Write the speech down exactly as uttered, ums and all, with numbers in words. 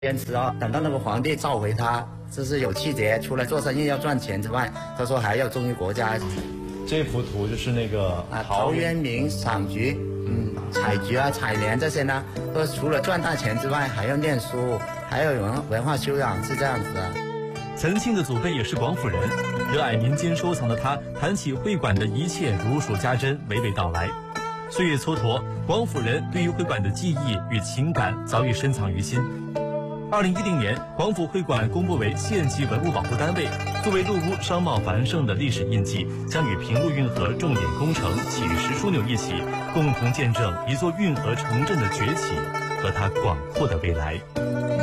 坚持哦，等到那个皇帝召回他，就是有气节，除了做生意要赚钱之外，他说还要忠于国家。 这幅图就是那个啊，陶渊明赏菊，嗯，采菊啊、采莲这些呢，都除了赚大钱之外，还要念书，还要有文文化修养，是这样子的。 岑庆的祖辈也是广府人，热爱民间收藏的他，谈起会馆的一切如数家珍，娓娓道来。岁月蹉跎，广府人对于会馆的记忆与情感早已深藏于心。二零一零年，广府会馆公布为县级文物保护单位，作为陆屋商贸繁盛的历史印记，将与平陆运河重点工程起石枢纽一起，共同见证一座运河城镇的崛起和它广阔的未来。